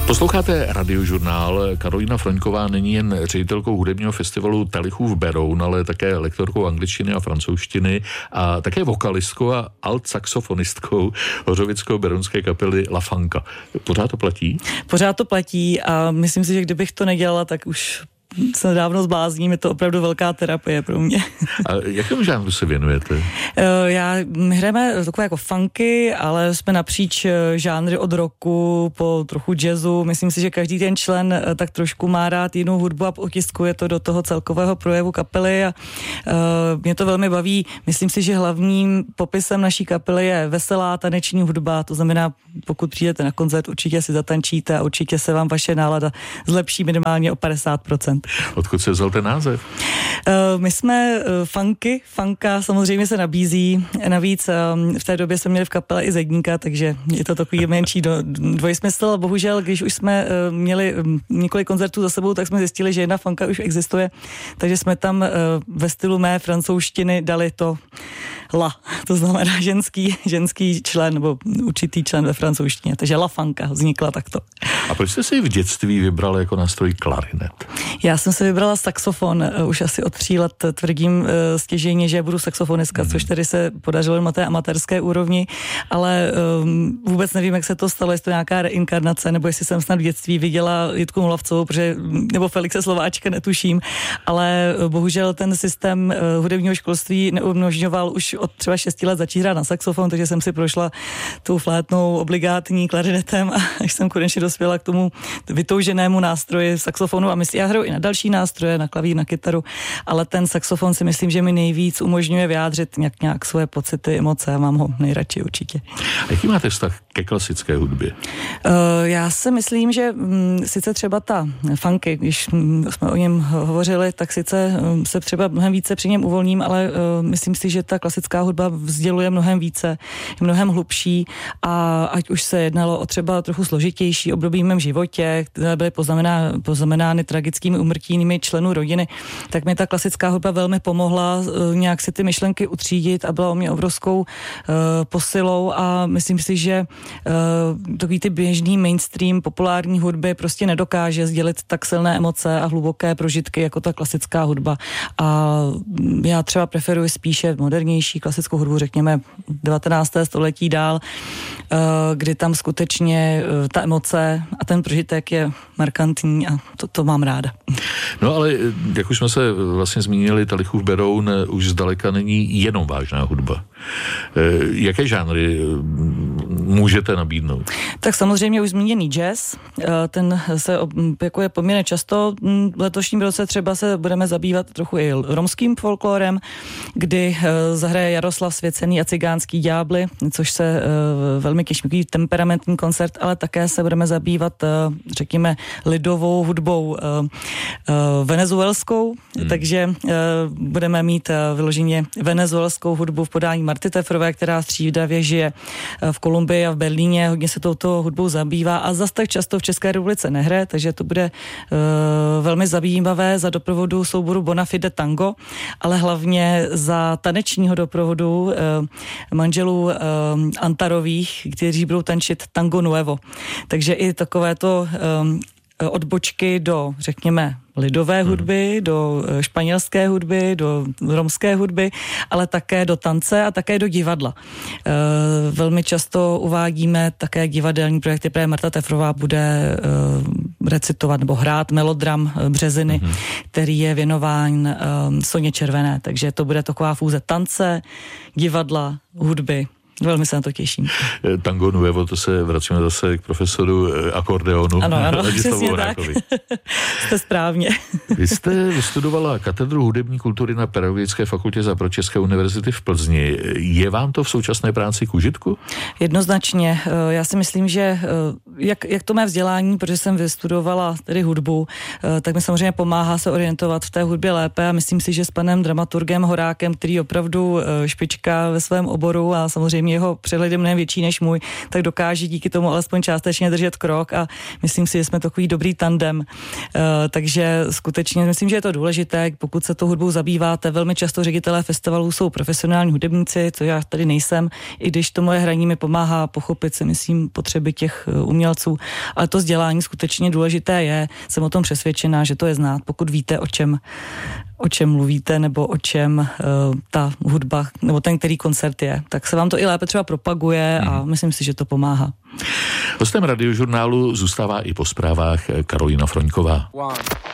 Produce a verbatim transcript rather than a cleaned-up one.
Posloucháte Radiožurnál. Karolína Froňková není jen ředitelkou hudebního festivalu Telichův Beroun, ale také lektorkou angličtiny a francouzštiny a také vokalistkou a altsaxofonistkou hořovicko-berounské kapely La Fanka. Pořád to platí? Pořád to platí a myslím si, že kdybych to nedělala, tak už se dávno zblázním, je to opravdu velká terapie pro mě. A jakému žánru se věnujete? Já, my hrajeme takové jako funky, ale jsme napříč žánry od rocku po trochu jazzu. Myslím si, že každý ten člen tak trošku má rád jinou hudbu a otiskuje to do toho celkového projevu kapely a uh, mě to velmi baví. Myslím si, že hlavním popisem naší kapely je veselá taneční hudba, to znamená, pokud přijdete na koncert, určitě si zatančíte a určitě se vám vaše nálada zlepší minimálně o padesát procent. Odkud se vzal ten název? Uh, my jsme uh, funky, funka samozřejmě se nabízí. Navíc um, v té době jsme měli v kapele i zedníka, takže je to takový menší do, dvojsmysl. Bohužel, když už jsme uh, měli um, několik koncertů za sebou, tak jsme zjistili, že jedna funka už existuje, takže jsme tam uh, ve stylu mé francouzštiny dali to la, to znamená ženský, ženský člen, nebo určitý člen ve francouzštině, takže La Fanka vznikla takto. A proč jste si v dětství vybrala jako nástroj klarinet? Já jsem si vybrala saxofon, už asi od tří let tvrdím stěžejně, že budu saxofonistka, mm. což tedy se podařilo na té amatérské úrovni, ale um, vůbec nevím, jak se to stalo, jestli to nějaká reinkarnace, nebo jestli jsem snad v dětství viděla Jitku Molavcovou, protože, nebo Felixe Slováčka, netuším, ale bohužel ten systém uh, hudebního školství neumožňoval už od třeba šesti let začít hrát na saxofon, takže jsem si prošla tou flétnou obligátní klarinetem a až jsem konečně dospěla k tomu vytouženému nástroji saxofonu a myslím, já hraju i na další nástroje, na klavír, na kytaru, ale ten saxofon si myslím, že mi nejvíc umožňuje vyjádřit nějak, nějak svoje pocity, emoce a mám ho nejradši určitě. A jaký máte vztah ke klasické hudbě? Uh, já si myslím, že um, sice třeba ta funky, když um, jsme o něm hovořili, tak sice um, se třeba mnohem více při něm uvolním, ale uh, myslím si, že ta klasická hudba vzděluje mnohem více, je mnohem hlubší a ať už se jednalo o třeba trochu složitější období v mém životě, které byly poznamená, poznamenány tragickými úmrtími členů rodiny, tak mi ta klasická hudba velmi pomohla uh, nějak si ty myšlenky utřídit a byla o mě obrovskou uh, posilou a myslím si, že uh, takový ty běžný mainstream populární hudby prostě nedokáže sdělit tak silné emoce a hluboké prožitky jako ta klasická hudba. A já třeba preferuji spíše modernější klasickou hudbu, řekněme devatenácté století dál, uh, kdy tam skutečně uh, ta emoce a ten prožitek je markantní a to, to mám ráda. No ale jak už jsme se vlastně zmínili, Telichův Beroun už zdaleka není jenom vážná hudba. Jaké žánry můžete nabídnout? Tak samozřejmě už zmíněný jazz, ten se jako je poměrně často. V letošním roce třeba se budeme zabývat trochu i romským folklorem, kdy zahraje Jaroslav Svěcený a Cigánský ďábly, což se velmi těžký temperamentní koncert, ale také se budeme zabývat, řekněme, lidovou hudbou venezuelskou, hmm. takže budeme mít vyloženě venezuelskou hudbu v podání Marty Tefrové, která střídavě žije v Kolumbii a v Berlíně, hodně se touto hudbou zabývá a zas tak často v České republice nehraje, takže to bude uh, velmi zajímavé za doprovodu souboru Bonafide Tango, ale hlavně za tanečního doprovodu uh, manželů uh, Antarových, kteří budou tančit Tango Nuevo. Takže i takovéto um, odbočky do, řekněme, lidové hudby, do španělské hudby, do romské hudby, ale také do tance a také do divadla. E, velmi často uvádíme také divadelní projekty, protože Marta Tefrová bude e, recitovat nebo hrát melodram Březiny, mm-hmm. který je věnován e, Soně Červené, takže to bude taková fúze tance, divadla, hudby. Velmi se na to těším. Tango Nuevo, to se vracíme zase k profesoru akordeonu. Ano, ano, přesně tak. Jste správně. Vy jste vystudovala katedru hudební kultury na Pedagogické fakultě Západočeské univerzity v Plzni. Je vám to v současné práci k užitku? Jednoznačně. Já si myslím, že jak, jak to mé vzdělání, protože jsem vystudovala tedy hudbu, tak mi samozřejmě pomáhá se orientovat v té hudbě lépe a myslím si, že s panem dramaturgem Horákem, který je opravdu špička ve svém oboru a samozřejmě jeho přehled je mnohem větší než můj, tak dokáže díky tomu alespoň částečně držet krok a myslím si, že jsme takový dobrý tandem. Uh, takže skutečně myslím, že je to důležité, pokud se tou hudbou zabýváte. Velmi často ředitelé festivalů jsou profesionální hudebníci, co já tady nejsem, i když to moje hraní mi pomáhá pochopit si, myslím, potřeby těch umělců umělců, ale to vzdělání skutečně důležité je. Jsem o tom přesvědčená, že to je znát, pokud víte, o čem o čem mluvíte, nebo o čem uh, ta hudba, nebo ten, který koncert je. Tak se vám to i lépe třeba propaguje a hmm. myslím si, že to pomáhá. Hostem Radiožurnálu zůstává i po zprávách Karolína Froňková.